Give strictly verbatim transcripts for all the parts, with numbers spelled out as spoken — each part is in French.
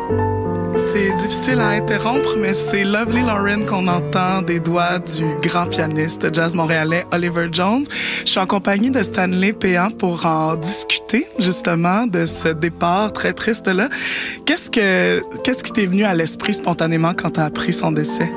C'est difficile à interrompre, mais c'est Lovely Lauren qu'on entend des doigts du grand pianiste jazz montréalais Oliver Jones. Je suis en compagnie de Stanley Péan pour en discuter justement de ce départ très triste-là. Qu'est-ce que, qu'est-ce qui t'est venu à l'esprit spontanément quand t'as appris son décès?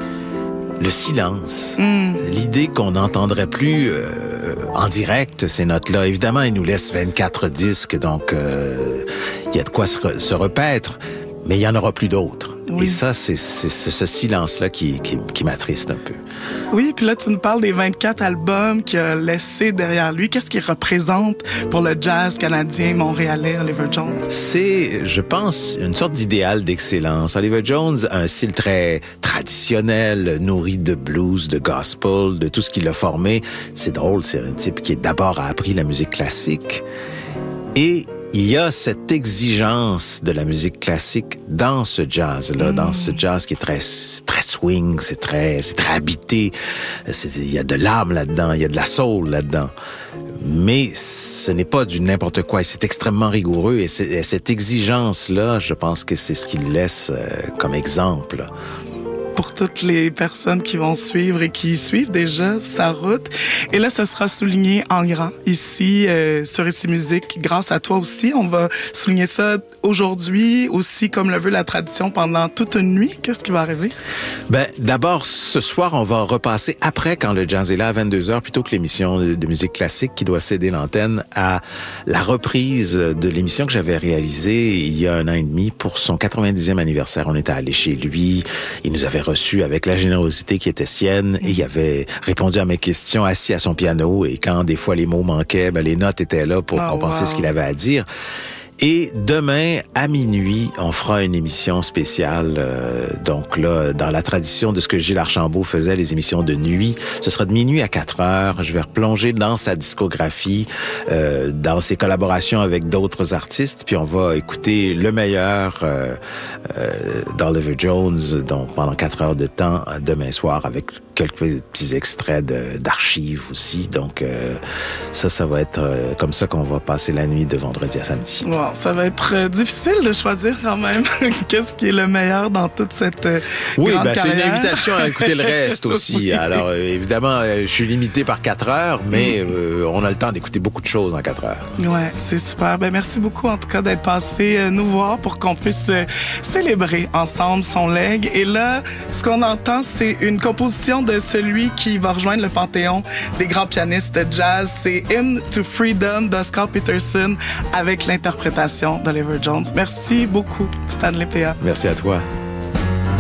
Le silence. Mm. L'idée qu'on n'entendrait plus euh, en direct ces notes-là. Évidemment, il nous laisse vingt-quatre disques, donc il euh, y a de quoi se, re- se repaître. Mais il n'y en aura plus d'autres. Oui. Et ça, c'est, c'est, c'est ce silence-là qui, qui, qui m'attriste un peu. Oui, puis là, tu nous parles des vingt-quatre albums qu'il a laissés derrière lui. Qu'est-ce qu'il représente pour le jazz canadien, montréalais, Oliver Jones? C'est, je pense, une sorte d'idéal d'excellence. Oliver Jones a un style très traditionnel, nourri de blues, de gospel, de tout ce qu'il a formé. C'est drôle, c'est un type qui d'abord a appris la musique classique. Et il y a cette exigence de la musique classique dans ce jazz-là, mmh. dans ce jazz qui est très, très swing, c'est très, c'est très habité. C'est, il y a de l'âme là-dedans, il y a de la soul là-dedans. Mais ce n'est pas du n'importe quoi. Et c'est extrêmement rigoureux. Et, c'est, et cette exigence-là, je pense que c'est ce qu'il laisse euh, comme exemple. Pour toutes les personnes qui vont suivre et qui suivent déjà sa route. Et là, ce sera souligné en grand ici euh, sur Ici Musique, grâce à toi aussi. On va souligner ça aujourd'hui aussi, comme le veut la tradition, pendant toute une nuit. Qu'est-ce qui va arriver? Ben, d'abord, ce soir, on va repasser après, quand le jazz est là, à vingt-deux heures, plutôt que l'émission de, de musique classique qui doit céder l'antenne, à la reprise de l'émission que j'avais réalisée il y a un an et demi pour son quatre-vingt-dixième anniversaire. On était allé chez lui. Il nous avait reçu avec la générosité qui était sienne et il avait répondu à mes questions assis à son piano et quand des fois les mots manquaient, ben les notes étaient là pour oh, compenser wow. ce qu'il avait à dire. Et demain, à minuit, on fera une émission spéciale. Euh, donc là, dans la tradition de ce que Gilles Archambault faisait, les émissions de nuit, ce sera de minuit à quatre heures. Je vais replonger dans sa discographie, euh, dans ses collaborations avec d'autres artistes, puis on va écouter le meilleur euh, euh, d'Oliver Jones, donc pendant quatre heures de temps, demain soir, avec quelques petits extraits de, d'archives aussi. Donc euh, ça, ça va être euh, comme ça qu'on va passer la nuit de vendredi à samedi. Wow. Ça va être euh, difficile de choisir quand même qu'est-ce qui est le meilleur dans toute cette euh, oui, grande ben, carrière. C'est une invitation à écouter le reste aussi. Oui. Alors, euh, évidemment, euh, je suis limité par quatre heures, mais euh, on a le temps d'écouter beaucoup de choses en quatre heures. Ouais, c'est super. Ben, merci beaucoup, en tout cas, d'être passé euh, nous voir pour qu'on puisse euh, célébrer ensemble son legs. Et là, ce qu'on entend, c'est une composition de celui qui va rejoindre le panthéon des grands pianistes de jazz. C'est Hymn to Freedom d'Oscar Peterson avec l'interprétation d'Oliver Jones. Merci beaucoup, Stanley Péan. Merci à toi.